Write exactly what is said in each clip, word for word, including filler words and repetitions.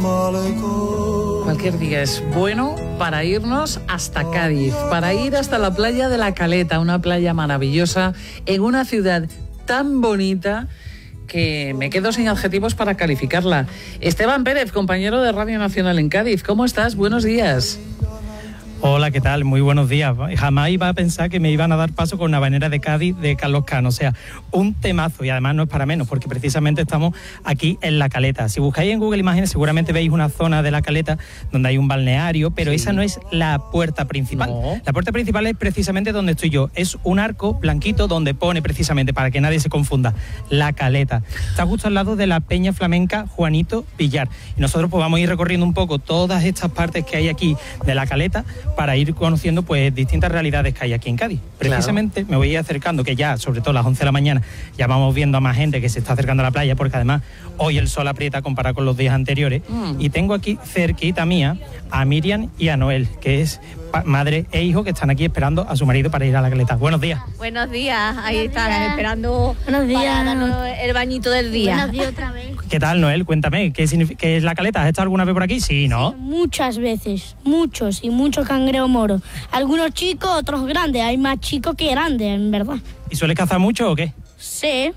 Cualquier día es bueno para irnos hasta Cádiz, para ir hasta la playa de La Caleta, una playa maravillosa en una ciudad tan bonita que me quedo sin adjetivos para calificarla. Esteban Pérez, compañero de Radio Nacional en Cádiz, ¿cómo estás? Buenos días. Hola, ¿qué tal? Muy buenos días. Jamás iba a pensar que me iban a dar paso con una habanera de Cádiz de Carlos Cano. O sea, un temazo, y además no es para menos, porque precisamente estamos aquí en La Caleta. Si buscáis en Google Imágenes, seguramente veis una zona de La Caleta donde hay un balneario, pero sí, esa no es la puerta principal. No. La puerta principal es precisamente donde estoy yo. Es un arco blanquito donde pone precisamente, para que nadie se confunda, La Caleta. Está justo al lado de la Peña Flamenca Juanito Villar. Y nosotros pues vamos a ir recorriendo un poco todas estas partes que hay aquí de La Caleta, para ir conociendo pues distintas realidades que hay aquí en Cádiz. Precisamente claro, me voy a ir acercando, que ya, sobre todo a las once de la mañana, ya vamos viendo a más gente que se está acercando a la playa, porque además hoy el sol aprieta comparado con los días anteriores. Mm. Y tengo aquí cerquita mía a Miriam y a Noel, que es madre e hijo, que están aquí esperando a su marido para ir a La Caleta. Buenos días. Buenos días, ahí Buenos están días. esperando Buenos días. para darnos el bañito del día. Buenos días otra vez. ¿Qué tal, Noel? Cuéntame, ¿qué, ¿qué es La Caleta? ¿Has estado alguna vez por aquí? Sí, ¿no? Sí, muchas veces, muchos y muchos cangrejos moros. Algunos chicos, otros grandes. Hay más chicos que grandes, en verdad. ¿Y sueles cazar mucho o qué? Sí,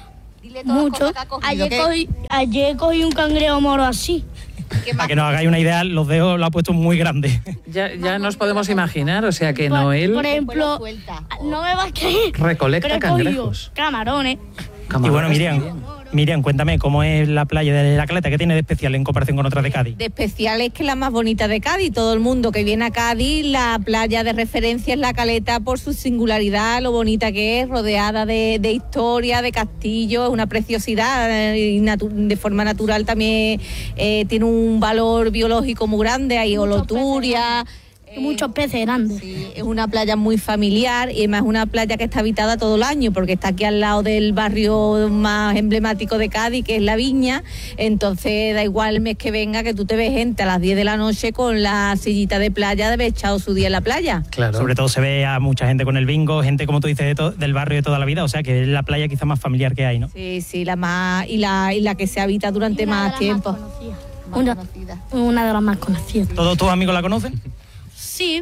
mucho. Ayer cogí, ayer cogí un cangrejo moro así. Para que nos hagáis una idea, los dedos lo ha puesto muy grande. Ya, ya nos podemos imaginar, o sea que por, Noel... Por ejemplo, no me vas a creer, recolecta cangrejos. Camarones. Camarones. Y bueno, Miriam, Miriam, cuéntame, ¿cómo es la playa de La Caleta? ¿Qué tiene de especial en comparación con otras de Cádiz? De especial es que es la más bonita de Cádiz. Todo el mundo que viene a Cádiz, la playa de referencia es La Caleta por su singularidad, lo bonita que es, rodeada de, de historia, de castillos, es una preciosidad, y natu- de forma natural también eh, tiene un valor biológico muy grande, hay holoturia. Eh, muchos peces grandes. Sí, es una playa muy familiar y además es una playa que está habitada todo el año porque está aquí al lado del barrio más emblemático de Cádiz, que es La Viña. Entonces da igual el mes que venga, que tú te ves gente a las diez de la noche con la sillita de playa de haber echado su día en la playa. Claro. Sobre todo se ve a mucha gente con el bingo, gente, como tú dices, de to- del barrio de toda la vida, o sea que es la playa quizá más familiar que hay, ¿no? Sí, sí, la más y la, y la que se habita durante más tiempo. Más una, una de las más conocidas. ¿Todos tus amigos la conocen? Sí,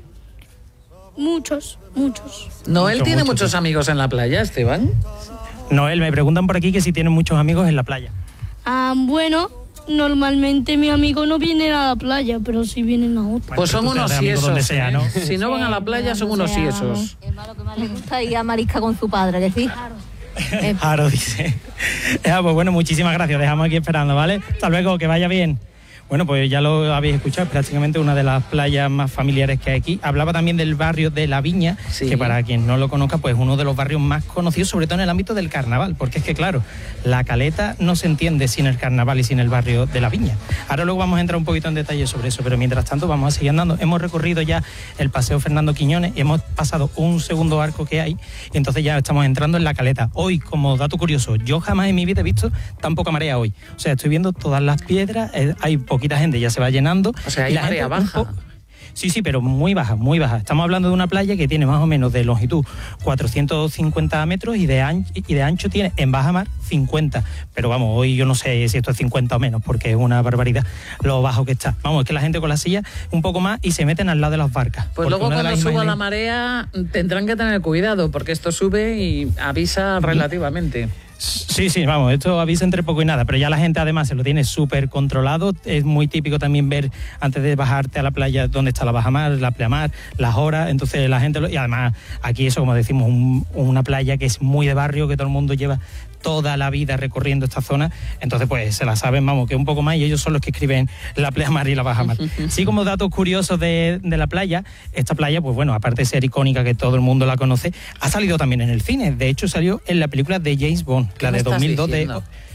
muchos, muchos. ¿Noel Mucho, tiene mucho, muchos sí. amigos en la playa, Esteban? Noel, me preguntan por aquí que si tienen muchos amigos en la playa. Ah, bueno, normalmente mis amigos no vienen a la playa, pero sí vienen a otra. Bueno, Pues son unos siesos, donde siesos, sea, ¿no? ¿eh? Si no van a la playa son unos siesos. Es malo que más le gusta ir a marisca con su padre, que sí. Claro. Claro, dice. Ya, pues bueno, muchísimas gracias, dejamos aquí esperando, ¿vale? Hasta luego, que vaya bien. Bueno, pues ya lo habéis escuchado, es prácticamente una de las playas más familiares que hay aquí. Hablaba también del barrio de La Viña, sí, que para quien no lo conozca, pues es uno de los barrios más conocidos, sobre todo en el ámbito del carnaval, porque es que, claro, La Caleta no se entiende sin el carnaval y sin el barrio de La Viña. Ahora luego vamos a entrar un poquito en detalle sobre eso, pero mientras tanto vamos a seguir andando. Hemos recorrido ya el Paseo Fernando Quiñones y hemos pasado un segundo arco que hay, y entonces ya estamos entrando en La Caleta. Hoy, como dato curioso, yo jamás en mi vida he visto tan poca marea hoy. O sea, estoy viendo todas las piedras, eh, hay poquita gente, ya se va llenando. O sea, hay y la marea gente baja. Po- sí, sí, pero muy baja, muy baja. Estamos hablando de una playa que tiene más o menos de longitud cuatrocientos cincuenta metros y de, ancho, y de ancho tiene en baja mar cincuenta. Pero vamos, hoy yo no sé si esto es cincuenta o menos, porque es una barbaridad lo bajo que está. Vamos, es que la gente con la silla un poco más y se meten al lado de las barcas. Pues luego cuando suba imágenes... la marea tendrán que tener cuidado, porque esto sube y avisa relativamente. Sí, sí, vamos, esto avisa entre poco y nada, pero ya la gente además se lo tiene súper controlado. Es muy típico también ver antes de bajarte a la playa dónde está la bajamar, la pleamar, las horas, entonces la gente, lo, y además aquí eso, como decimos, un, una playa que es muy de barrio, que todo el mundo lleva toda la vida recorriendo esta zona, entonces pues se la saben, vamos, que un poco más, y ellos son los que escriben la pleamar y la bajamar. Sí, como datos curiosos de, de la playa, esta playa, pues bueno, aparte de ser icónica, que todo el mundo la conoce, ha salido también en el cine. De hecho, salió en la película de James Bond, la de dos mil dos, de,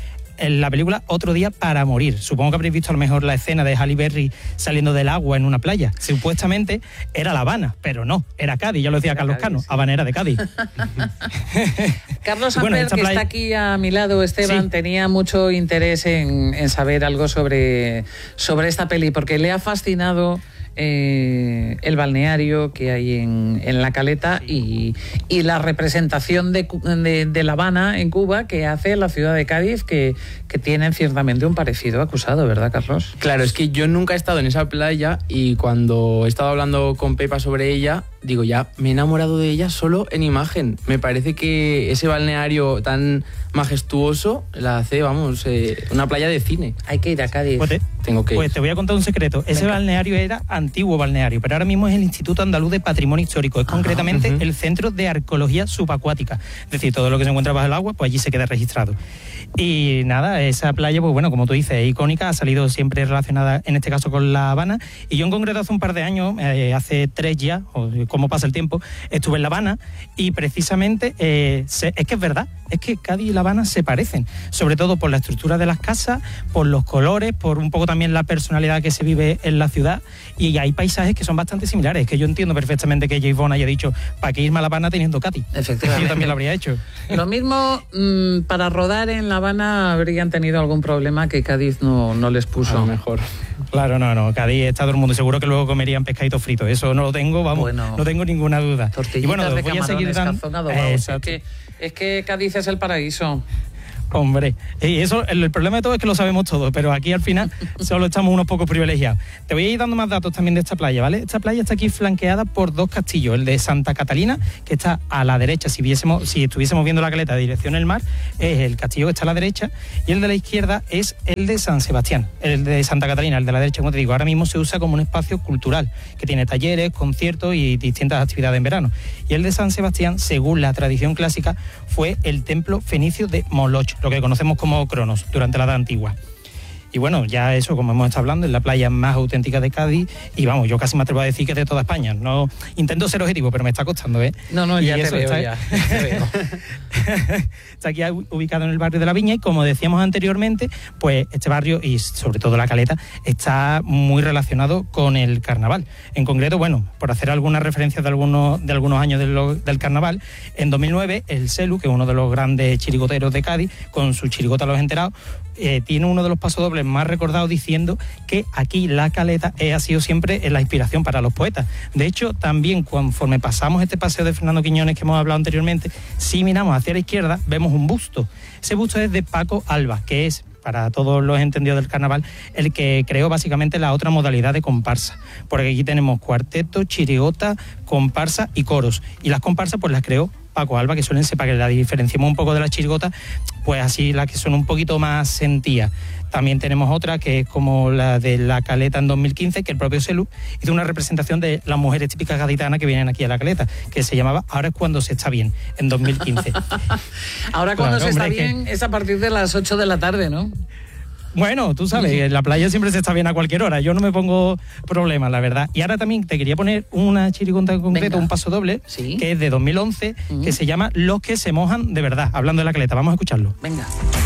en la película Otro día para morir. Supongo que habréis visto a lo mejor la escena de Halle Berry saliendo del agua en una playa. Supuestamente era La Habana, pero no, era Cádiz, ya lo decía era Carlos Cádiz, Cano, sí. Habanera de Cádiz. Carlos Amper, bueno, que playa... está aquí a mi lado, Esteban, sí. tenía mucho interés en, en saber algo sobre, sobre esta peli, porque le ha fascinado eh, el balneario que hay en, en La Caleta y, y la representación de, de, de La Habana en Cuba que hace la ciudad de Cádiz, que, que tienen ciertamente un parecido acusado, ¿verdad, Carlos? Claro, es que yo nunca he estado en esa playa y cuando he estado hablando con Pepa sobre ella, digo, ya me he enamorado de ella solo en imagen. Me parece que ese balneario tan majestuoso la hace, vamos, eh, una playa de cine. Hay que ir a Cádiz. Pues te, Tengo que pues ir. te voy a contar un secreto. Ese Venga. balneario era antiguo balneario, pero ahora mismo es el Instituto Andaluz de Patrimonio Histórico. Es concretamente uh-huh. el Centro de Arqueología Subacuática. Es decir, todo lo que se encuentra bajo el agua, pues allí se queda registrado. Y nada, esa playa, pues bueno, como tú dices, es icónica, ha salido siempre relacionada, en este caso, con La Habana. Y yo en concreto hace un par de años, eh, hace tres ya, o como pasa el tiempo, estuve en La Habana y precisamente eh, se, es que es verdad, es que Cádiz y La Habana se parecen, sobre todo por la estructura de las casas, por los colores, por un poco también la personalidad que se vive en la ciudad, y hay paisajes que son bastante similares, que yo entiendo perfectamente que Jay Bond haya dicho, ¿para qué irme a La Habana teniendo Cádiz? Efectivamente. Yo también lo habría hecho. Lo mismo, mmm, para rodar en La Habana habrían tenido algún problema que Cádiz no, no les puso. A lo mejor. Claro, no, no, Cádiz está todo el mundo, seguro que luego comerían pescadito frito, eso no lo tengo, vamos, Bueno, no tengo ninguna duda. Tortillitas Y bueno, de voy a seguir camarones, dando... cazón adobado. Eh, Es exacto. que, es que Cádiz es el paraíso. Hombre, y eso, el, el problema de todo es que lo sabemos todos, pero aquí al final solo estamos unos pocos privilegiados. Te voy a ir dando más datos también de esta playa, ¿vale? Esta playa está aquí flanqueada por dos castillos, el de Santa Catalina, que está a la derecha, si viésemos, si estuviésemos viendo La Caleta de dirección al mar, es el castillo que está a la derecha, y el de la izquierda es el de San Sebastián, el de Santa Catalina, el de la derecha, como te digo, ahora mismo se usa como un espacio cultural, que tiene talleres, conciertos y distintas actividades en verano. Y el de San Sebastián, según la tradición clásica, fue el templo fenicio de Moloch, lo que conocemos como Cronos, durante la Edad Antigua. Y bueno, ya eso, como hemos estado hablando, es la playa más auténtica de Cádiz y vamos, yo casi me atrevo a decir que es de toda España. No intento ser objetivo, pero me está costando, ¿eh? No, no, ya Y te eso, veo, está, ya, ya te veo. Está aquí ubicado en el barrio de La Viña y como decíamos anteriormente, pues este barrio y sobre todo La Caleta está muy relacionado con el carnaval. En concreto, bueno, por hacer algunas referencias de algunos, de algunos años de lo, del carnaval, en dos mil nueve el Celu, que es uno de los grandes chirigoteros de Cádiz, con su chirigota Los Enterados, Eh, tiene uno de los pasodobles más recordados diciendo que aquí La Caleta eh, ha sido siempre la inspiración para los poetas. De hecho, también conforme pasamos este paseo de Fernando Quiñones que hemos hablado anteriormente, si miramos hacia la izquierda vemos un busto. Ese busto es de Paco Alba, que es, para todos los entendidos del carnaval, el que creó básicamente la otra modalidad de comparsa. Porque aquí tenemos cuarteto, chirigota, comparsa y coros. Y las comparsas pues las creó Paco Alba, que suelen ser, para que la diferenciemos un poco de las chirigotas, pues así las que son un poquito más sentidas. También tenemos otra que es como la de La Caleta en dos mil quince, que el propio Celu hizo una representación de las mujeres típicas gaditanas que vienen aquí a La Caleta, que se llamaba Ahora es cuando se está bien, en dos mil quince. Ahora cuando Claro, se está hombre, bien que... es a partir de las ocho de la tarde, ¿no? Bueno, tú sabes, en la playa siempre se está bien a cualquier hora, yo no me pongo problemas, la verdad. Y ahora también te quería poner una chirigonta en concreto, Venga. un paso doble, ¿Sí? que es de dos mil once, Uh-huh. que se llama Los que se mojan de verdad, hablando de La Caleta. Vamos a escucharlo. Venga.